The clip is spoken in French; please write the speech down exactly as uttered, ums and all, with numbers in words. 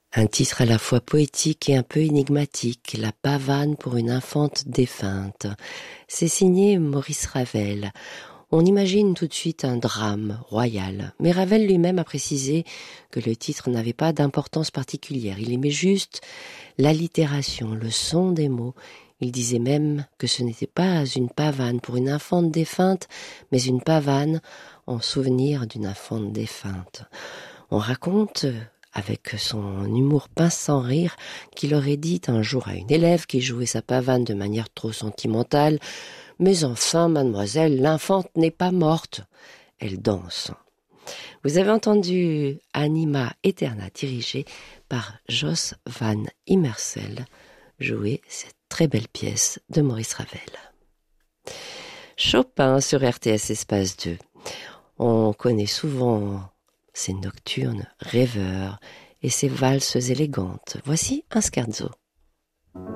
Un titre à la fois poétique et un peu énigmatique, La pavane pour une infante défunte. C'est signé Maurice Ravel. On imagine tout de suite un drame royal, mais Ravel lui-même a précisé que le titre n'avait pas d'importance particulière. Il aimait juste l'allitération, le son des mots. Il disait même que ce n'était pas une pavane pour une infante défunte, mais une pavane en souvenir d'une infante défunte. On raconte, avec son humour pince sans rire, qu'il aurait dit un jour à une élève qui jouait sa pavane de manière trop sentimentale « Mais enfin, mademoiselle, l'infante n'est pas morte, elle danse ». Vous avez entendu Anima Eterna dirigé par Jos van Immersel jouer cette très belle pièce de Maurice Ravel. Chopin sur R T S Espace deux. On connaît souvent ses nocturnes rêveurs et ses valses élégantes. Voici un scherzo.